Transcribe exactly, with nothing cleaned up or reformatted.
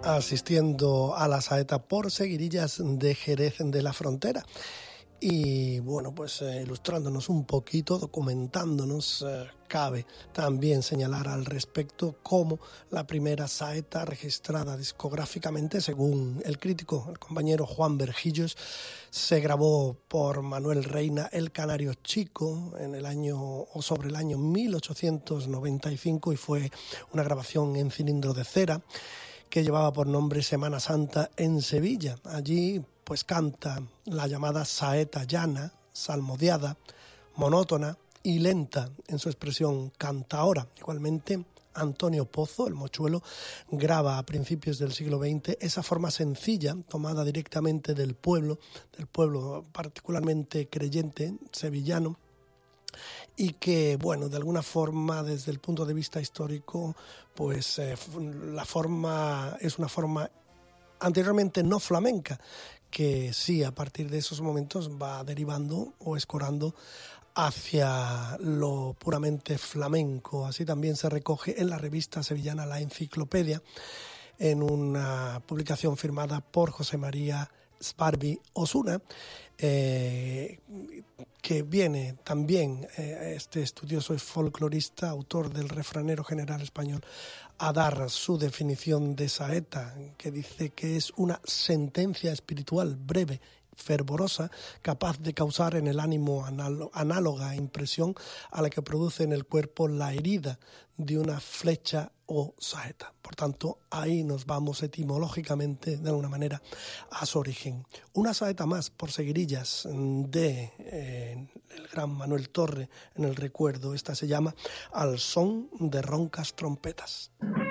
asistiendo a la saeta por Seguirillas de Jerez de la Frontera. Y bueno, pues eh, ilustrándonos un poquito, documentándonos, eh, cabe también señalar al respecto cómo la primera saeta registrada discográficamente, según el crítico, el compañero Juan Vergillos, se grabó por Manuel Reina, el Canario Chico, en el año o sobre el año mil ochocientos noventa y cinco, y fue una grabación en cilindro de cera que llevaba por nombre Semana Santa en Sevilla. Allí pues canta la llamada saeta llana, salmodiada, monótona y lenta en su expresión cantaora. Igualmente, Antonio Pozo, el mochuelo, graba a principios del siglo veinte esa forma sencilla, tomada directamente del pueblo, del pueblo particularmente creyente, sevillano, y que, bueno, de alguna forma, desde el punto de vista histórico, pues eh, la forma es una forma anteriormente no flamenca, que sí, a partir de esos momentos va derivando o escorando hacia lo puramente flamenco. Así también se recoge en la revista sevillana La Enciclopedia, en una publicación firmada por José María Sbarbi Osuna, eh, que viene también, eh, este estudioso y folclorista, autor del Refranero General Español, a dar su definición de saeta, que dice que es una sentencia espiritual breve, fervorosa, capaz de causar en el ánimo análoga impresión a la que produce en el cuerpo la herida de una flecha o saeta. Por tanto, ahí nos vamos etimológicamente, de alguna manera, a su origen. Una saeta más por Seguirillas de eh, el gran Manuel Torre en el recuerdo. Esta se llama Al son de roncas trompetas.